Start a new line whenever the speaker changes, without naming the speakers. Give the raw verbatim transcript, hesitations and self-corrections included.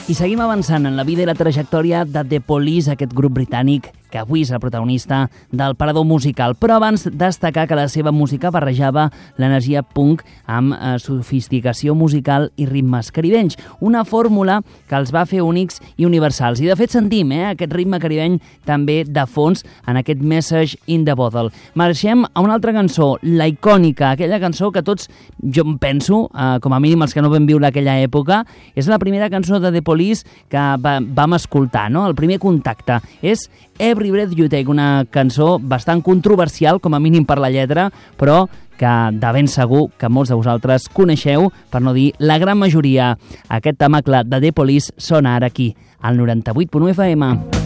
I seguim avançant en la vida i la trajectòria de The Police, aquest grup britànic que avui és el protagonista del parador musical. Però abans destacar que la seva música barrejava l'energia punk amb eh, sofisticació musical i ritmes caribenys, una fórmula que els va fer únics i universals. I de fet sentim eh, aquest ritme caribeny també de fons en aquest Message in the Bottle. Marxem a una altra cançó, la icònica, aquella cançó que tots, jo em penso, eh, com a mínim els que no vam viure aquella època, és la primera cançó de The Police que va, vam escoltar, no? El primer contacte és Every Breath You Take, una cançó bastant controversial, com a mínim per la lletra, però que de ben segur que molts de vosaltres coneixeu, per no dir la gran majoria. Aquest temacle de The Police sona ara aquí, al noranta-vuit punt u F M.